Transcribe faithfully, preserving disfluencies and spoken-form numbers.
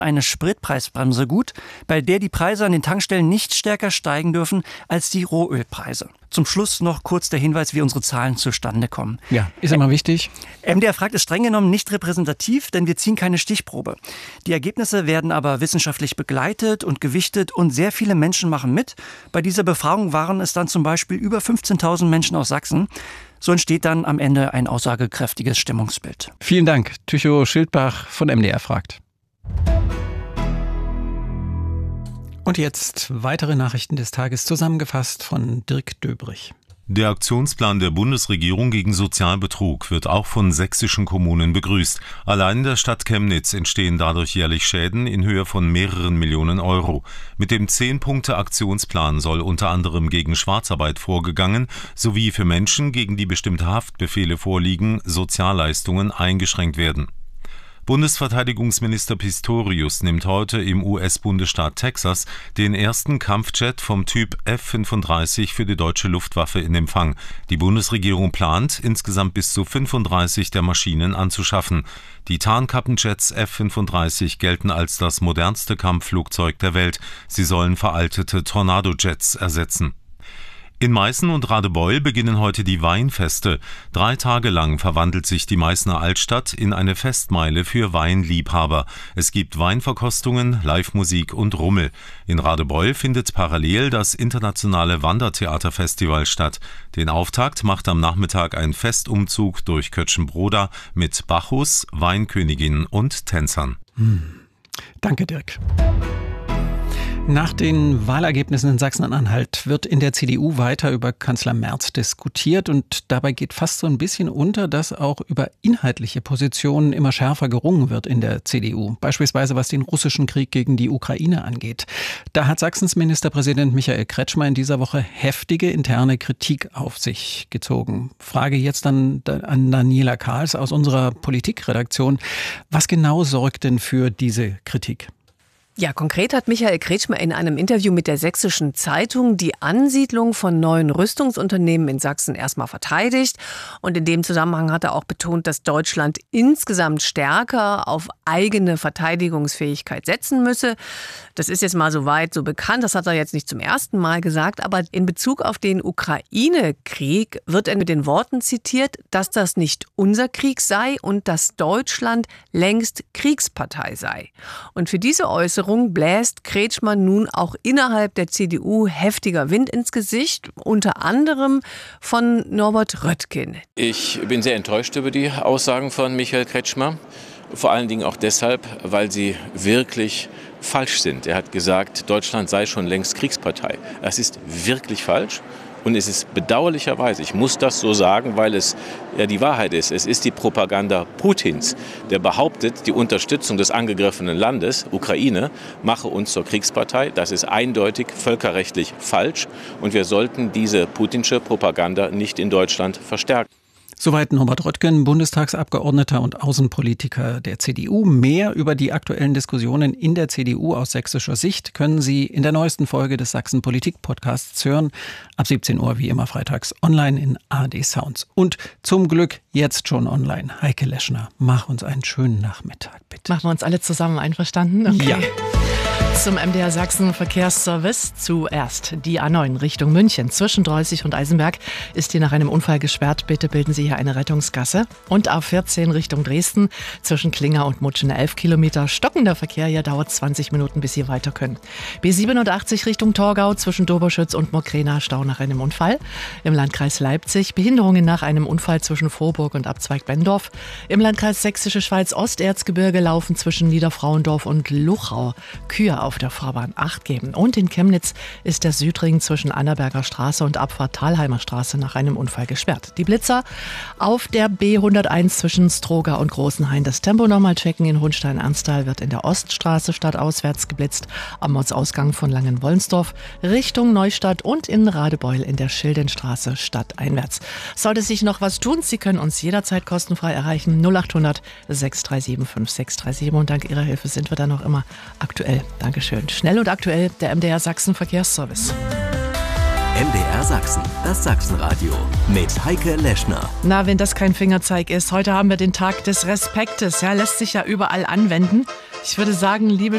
eine Spritpreisbremse gut, bei der die Preise an den Tankstellen nicht stärker steigen dürfen als die Rohölpreise. Zum Schluss noch kurz der Hinweis, wie unsere Zahlen zustande kommen. Ja, ist immer wichtig. M D R fragt ist streng genommen nicht repräsentativ, denn wir ziehen keine Stichprobe. Die Ergebnisse werden aber wissenschaftlich begleitet und gewichtet und sehr viele Menschen machen mit. Bei dieser Befragung waren es dann zum Beispiel über fünfzehntausend Menschen aus Sachsen. So entsteht dann am Ende ein aussagekräftiges Stimmungsbild. Vielen Dank, Tycho Schildbach von M D R fragt. Und jetzt weitere Nachrichten des Tages, zusammengefasst von Dirk Döbrich. Der Aktionsplan der Bundesregierung gegen Sozialbetrug wird auch von sächsischen Kommunen begrüßt. Allein in der Stadt Chemnitz entstehen dadurch jährlich Schäden in Höhe von mehreren Millionen Euro. Mit dem zehn-Punkte-Aktionsplan soll unter anderem gegen Schwarzarbeit vorgegangen sowie für Menschen, gegen die bestimmte Haftbefehle vorliegen, Sozialleistungen eingeschränkt werden. Bundesverteidigungsminister Pistorius nimmt heute im U S-Bundesstaat Texas den ersten Kampfjet vom Typ F fünfunddreißig für die deutsche Luftwaffe in Empfang. Die Bundesregierung plant, insgesamt bis zu fünfunddreißig der Maschinen anzuschaffen. Die Tarnkappenjets F fünfunddreißig gelten als das modernste Kampfflugzeug der Welt. Sie sollen veraltete Tornado-Jets ersetzen. In Meißen und Radebeul beginnen heute die Weinfeste. Drei Tage lang verwandelt sich die Meißner Altstadt in eine Festmeile für Weinliebhaber. Es gibt Weinverkostungen, Livemusik und Rummel. In Radebeul findet parallel das internationale Wandertheaterfestival statt. Den Auftakt macht am Nachmittag ein Festumzug durch Kötschenbroda mit Bacchus, Weinkönigin und Tänzern. Hm. Danke, Dirk. Nach den Wahlergebnissen in Sachsen-Anhalt wird in der C D U weiter über Kanzler Merz diskutiert und dabei geht fast so ein bisschen unter, dass auch über inhaltliche Positionen immer schärfer gerungen wird in der C D U. Beispielsweise was den russischen Krieg gegen die Ukraine angeht. Da hat Sachsens Ministerpräsident Michael Kretschmer in dieser Woche heftige interne Kritik auf sich gezogen. Frage jetzt dann an Daniela Kahls aus unserer Politikredaktion. Was genau sorgt denn für diese Kritik? Ja, konkret hat Michael Kretschmer in einem Interview mit der Sächsischen Zeitung die Ansiedlung von neuen Rüstungsunternehmen in Sachsen erstmal verteidigt. Und in dem Zusammenhang hat er auch betont, dass Deutschland insgesamt stärker auf eigene Verteidigungsfähigkeit setzen müsse. Das ist jetzt mal so weit so bekannt, das hat er jetzt nicht zum ersten Mal gesagt. Aber in Bezug auf den Ukraine-Krieg wird er mit den Worten zitiert, dass das nicht unser Krieg sei und dass Deutschland längst Kriegspartei sei. Und für diese Äußerung bläst Kretschmer nun auch innerhalb der C D U heftiger Wind ins Gesicht, unter anderem von Norbert Röttgen. Ich bin sehr enttäuscht über die Aussagen von Michael Kretschmer, vor allen Dingen auch deshalb, weil sie wirklich falsch sind. Er hat gesagt, Deutschland sei schon längst Kriegspartei. Das ist wirklich falsch. Und es ist bedauerlicherweise, ich muss das so sagen, weil es ja die Wahrheit ist, es ist die Propaganda Putins, der behauptet, die Unterstützung des angegriffenen Landes, Ukraine, mache uns zur Kriegspartei. Das ist eindeutig völkerrechtlich falsch und wir sollten diese putinsche Propaganda nicht in Deutschland verstärken. Soweit Norbert Röttgen, Bundestagsabgeordneter und Außenpolitiker der C D U. Mehr über die aktuellen Diskussionen in der C D U aus sächsischer Sicht können Sie in der neuesten Folge des Sachsen-Politik-Podcasts hören. Ab siebzehn Uhr wie immer freitags online in A R D Sounds. Und zum Glück jetzt schon online. Heike Leschner, mach uns einen schönen Nachmittag, bitte. Machen wir uns alle zusammen einverstanden? Okay. Ja. Zum M D R Sachsen Verkehrsservice. Zuerst die A neun Richtung München. Zwischen Drollzig und Eisenberg ist hier nach einem Unfall gesperrt. Bitte bilden Sie hier eine Rettungsgasse. Und A vierzehn Richtung Dresden. Zwischen Klinger und Mutschen elf Kilometer. Stockender Verkehr. Hier dauert zwanzig Minuten, bis Sie weiter können. B siebenundachtzig Richtung Torgau. Zwischen Doberschütz und Mockrena. Stau nach einem Unfall. Im Landkreis Leipzig. Behinderungen nach einem Unfall zwischen Vorburg und Abzweig Bendorf. Im Landkreis Sächsische Schweiz Osterzgebirge laufen zwischen Niederfrauendorf und Luchau Kühe auf der Fahrbahn acht geben. Und in Chemnitz ist der Südring zwischen Annaberger Straße und Abfahrt Thalheimer Straße nach einem Unfall gesperrt. Die Blitzer auf der B hunderteins zwischen Stroga und Großenhain. Das Tempo nochmal checken. In Hohenstein-Ernsthal wird in der Oststraße stadtauswärts geblitzt. Am Ortsausgang von Langenwollensdorf Richtung Neustadt und in Radebeul in der Schildenstraße stadteinwärts. Sollte sich noch was tun, Sie können uns jederzeit kostenfrei erreichen. null acht hundert sechs drei sieben fünf sechs drei sieben. Und dank Ihrer Hilfe sind wir dann noch immer aktuell. Dankeschön. Schnell und aktuell der M D R Sachsen Verkehrsservice. M D R Sachsen, das Sachsenradio mit Heike Leschner. Na, wenn das kein Fingerzeig ist. Heute haben wir den Tag des Respektes. Ja, lässt sich ja überall anwenden. Ich würde sagen, liebe